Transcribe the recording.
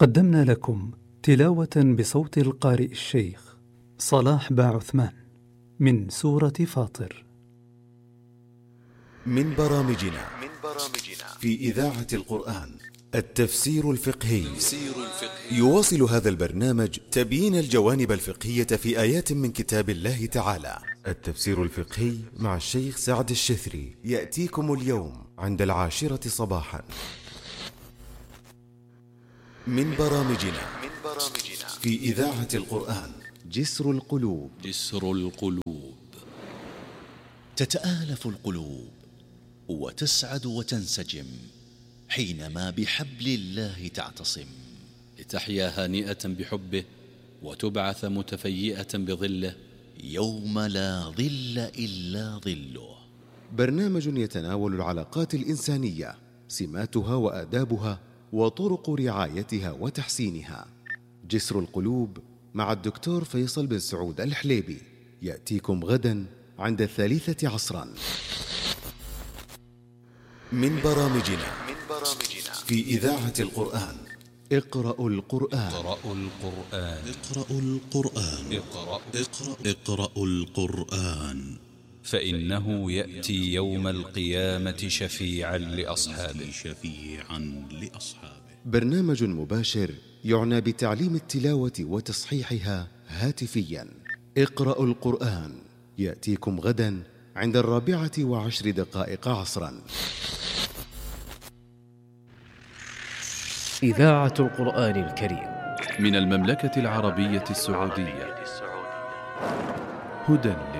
قدمنا لكم تلاوة بصوت القارئ الشيخ صلاح باعثمان من سورة فاطر. من برامجنا في إذاعة القرآن التفسير الفقهي. يواصل هذا البرنامج تبيين الجوانب الفقهية في آيات من كتاب الله تعالى. التفسير الفقهي مع الشيخ سعد الشثري يأتيكم اليوم عند 10 صباحا. من برامجنا في إذاعة القرآن جسر القلوب. تتآلف القلوب وتسعد وتنسجم حينما بحبل الله تعتصم، لتحيا هانئة بحبه وتبعث متفيئة بظله يوم لا ظل إلا ظله. برنامج يتناول العلاقات الإنسانية، سماتها وآدابها وطرق رعايتها وتحسينها. جسر القلوب مع الدكتور فيصل بن سعود الحليبي يأتيكم غدا عند 3 عصرا. من برامجنا في إذاعة القرآن اقرأوا القرآن. اقرأوا القرآن فإنه يأتي يوم القيامة شفيعا لأصحابه. برنامج مباشر يعنى بتعليم التلاوة وتصحيحها هاتفيا. اقرأوا القرآن يأتيكم غدا عند 4:10 عصرا. إذاعة القرآن الكريم من المملكة العربية السعودية. هدى